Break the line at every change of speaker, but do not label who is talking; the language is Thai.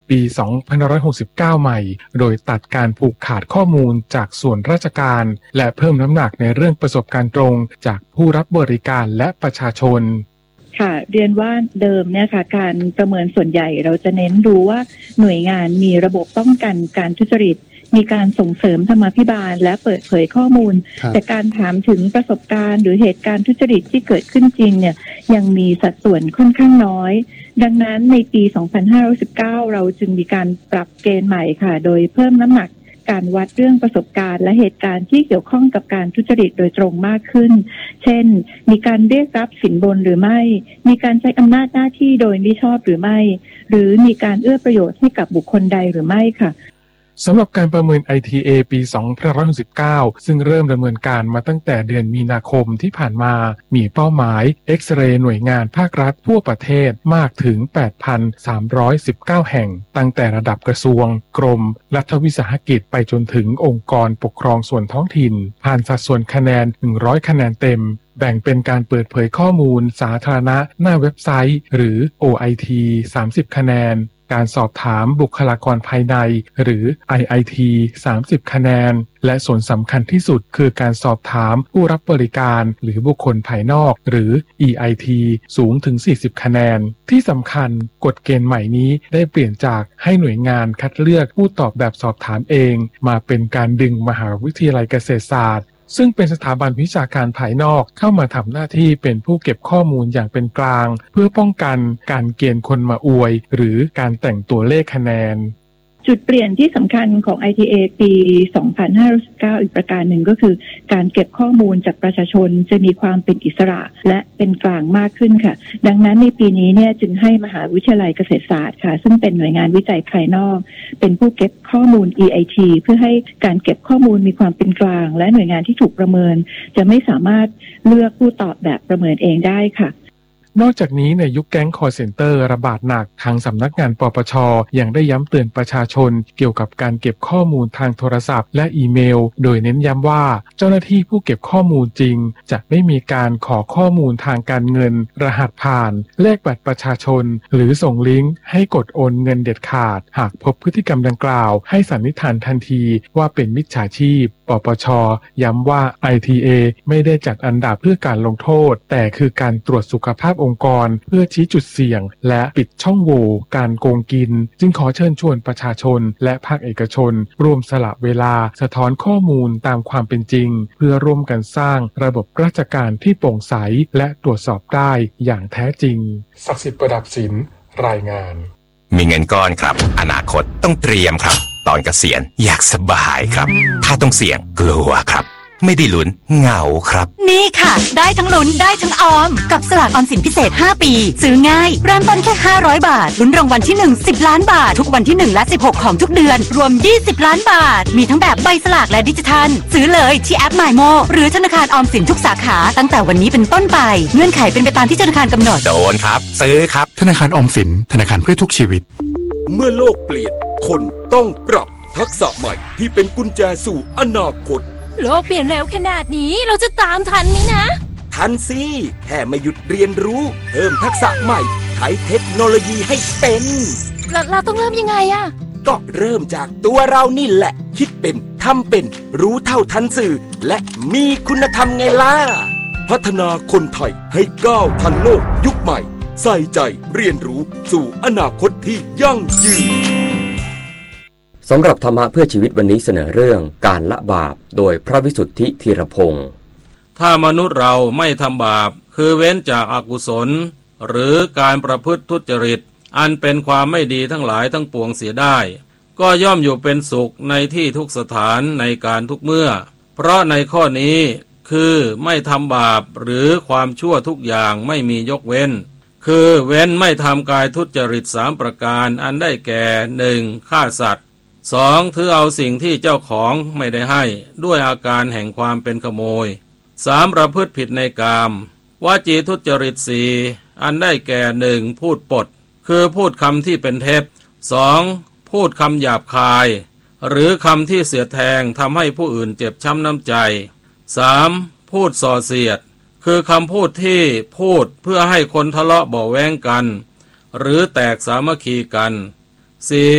ปี 2569 ใหม่โดยตัดการผูกขาดข้อมูลจากส่วนราชการและเพิ่มน้ำหนักในเรื่องประสบการณ์ตรงจากผู้รับบริการและประชาชน
ค่ะเรียนว่าเดิมเนี่ยค่ะการประเมินส่วนใหญ่เราจะเน้นดูว่าหน่วยงานมีระบบป้องกันการทุจริตมีการส่งเสริมธรรมาภิบาลและเปิดเผยข้อมูลแต่การถามถึงประสบการณ์หรือเหตุการณ์ทุจริตที่เกิดขึ้นจริงเนี่ยยังมีสัดส่วนค่อนข้างน้อยดังนั้นในปี 2519 เราจึงมีการปรับเกณฑ์ใหม่ค่ะโดยเพิ่มน้ำหนักการวัดเรื่องประสบการณ์และเหตุการณ์ที่เกี่ยวข้องกับการทุจริตโดยตรงมากขึ้นเช่นมีการเรียกรับสินบนหรือไม่มีการใช้อำนาจหน้าที่โดยมิชอบหรือไม่หรือมีการเอื้อประโยชน์ให้กับบุคคลใดหรือไม่ค่ะ
สำหรับการประเมิน ITA ปี 2569 ซึ่งเริ่มดำเนินการมาตั้งแต่เดือนมีนาคมที่ผ่านมามีเป้าหมายเอ็กซเรย์หน่วยงานภาครัฐทั่วประเทศมากถึง 8,319 แห่งตั้งแต่ระดับกระทรวงกรมรัฐวิสาหกิจไปจนถึงองค์กรปกครองส่วนท้องถิ่นผ่านสัดส่วนคะแนน 100 คะแนนเต็มแบ่งเป็นการเปิดเผยข้อมูลสาธารณะหน้าเว็บไซต์หรือ OIT 30 คะแนนการสอบถามบุคลากรภายในหรือ IIT 30 คะแนนและส่วนสำคัญที่สุดคือการสอบถามผู้รับบริการหรือบุคคลภายนอกหรือ EIT สูงถึง 40 คะแนนที่สำคัญกฎเกณฑ์ใหม่นี้ได้เปลี่ยนจากให้หน่วยงานคัดเลือกผู้ตอบแบบสอบถามเองมาเป็นการดึงมหาวิทยาลัยเกษตรศาสตร์ซึ่งเป็นสถาบันวิชาการภายนอกเข้ามาทำหน้าที่เป็นผู้เก็บข้อมูลอย่างเป็นกลางเพื่อป้องกันการเกณฑ์คนมาอวยหรือการแต่งตัวเลขคะแนน
จุดเปลี่ยนที่สำคัญของ ITA ปี 2519 อีกประการหนึ่งก็คือการเก็บข้อมูลจากประชาชนจะมีความเป็นอิสระและเป็นกลางมากขึ้นค่ะดังนั้นในปีนี้เนี่ยจึงให้มหาวิทยาลัยเกษตรศาสตร์ค่ะซึ่งเป็นหน่วยงานวิจัยภายนอกเป็นผู้เก็บข้อมูล EIT เพื่อให้การเก็บข้อมูลมีความเป็นกลางและหน่วยงานที่ถูกประเมินจะไม่สามารถเลือกผู้ตอบแบบประเมินเองได้ค่ะ
นอกจากนี้ในยุคแก๊งคอลเซ็นเตอร์ระบาดหนักทางสำนักงานปปช.ยังได้ย้ำเตือนประชาชนเกี่ยวกับการเก็บข้อมูลทางโทรศัพท์และอีเมลโดยเน้นย้ำว่าเจ้าหน้าที่ผู้เก็บข้อมูลจริงจะไม่มีการขอข้อมูลทางการเงินรหัสผ่านเลขบัตรประชาชนหรือส่งลิงก์ให้กดโอนเงินเด็ดขาดหากพบพฤติกรรมดังกล่าวให้สันนิษฐานทันทีว่าเป็นมิจฉาชีพปปช.ย้ำว่า ITA ไม่ได้จัดอันดับเพื่อการลงโทษแต่คือการตรวจสุขภาพองค์กรเพื่อชี้จุดเสี่ยงและปิดช่องโหว่การโกงกินจึงขอเชิญชวนประชาชนและภาคเอกชนร่วมสละเวลาสะท้อนข้อมูลตามความเป็นจริงเพื่อร่วมกันสร้างระบบราชการที่โปร่งใสและตรวจสอบได้อย่างแท้จริงศักดิ์สิทธิ์ประดับศิลป์รายงาน
มีเงินก้อนครับอนาคตต้องเตรียมครับตอนเกษียณอยากสบายครับถ้าต้องเสี่ยงกลัวครับไม่ได้ลุ้นเหงาครับ
นี่ค่ะได้ทั้งลุ้นได้ทั้งออมกับสลากออมสินพิเศษ5ปีซื้อง่ายเริ่มต้นแค่500 บาทลุ้นรางวัลที่1 10 ล้านบาททุกวันที่1และ16ของทุกเดือนรวม20 ล้านบาทมีทั้งแบบใบสลากและดิจิทัลซื้อเลยที่แอป MyMo หรือธนาคารออมสินทุกสาขาตั้งแต่วันนี้เป็นต้นไปเงื่อนไขเป็นไปตามที่ธนาคารกำหนด
โดนครับซื้อครับ
ธนาคารออมสินธนาคารเพื่อทุกชีวิต
เมื่อโลกเปลี่ยนคนต้องปรับทักษะใหม่ที่เป็นกุญแจสู่อนาคต
โลกเปลี่ยนเร็วขนาดนี้เราจะตามทันไหมนะ
ทันสิแค่ไม่หยุดเรียนรู้เพิ่มทักษะใหม่ใช้เทคโนโลยีให้เป็น
เราต้องเริ่มยังไงอะ
ก็เริ่มจากตัวเรานี่แหละคิดเป็นทำเป็นรู้เท่าทันสื่อและมีคุณธรรมไงล่ะพัฒนาคนไทยให้ก้าวทันโลกยุคใหม่ใส่ใจเรียนรู้สู่อนาคตที่ยั่งยืน
สำหรับธรรมะเพื่อชีวิตวันนี้เสนอเรื่องการละบาปโดยพระวิสุทธิธีรพงศ์
ถ้ามนุษย์เราไม่ทำบาปคือเว้นจากอกุศลหรือการประพฤติทุจริตอันเป็นความไม่ดีทั้งหลายทั้งปวงเสียได้ก็ย่อมอยู่เป็นสุขในที่ทุกสถานในการทุกเมื่อเพราะในข้อนี้คือไม่ทำบาปหรือความชั่วทุกอย่างไม่มียกเว้นคือเว้นไม่ทำกายทุจริต3 ประการอันได้แก่ 1. ฆ่าสัตว์ 2. ถือเอาสิ่งที่เจ้าของไม่ได้ให้ด้วยอาการแห่งความเป็นขโมย 3. ประพฤติผิดในกามวจีทุจริต 4. อันได้แก่ 1. พูดปดคือพูดคำที่เป็นเท็จ 2. พูดคำหยาบคายหรือคำที่เสียดแทงทำให้ผู้อื่นเจ็บช้ำน้ำใจ 3. พูดส่อเสียดคือคำพูดที่พูดเพื่อให้คนทะเลาะเบาะแว้งกันหรือแตกสามัคคีกัน 4.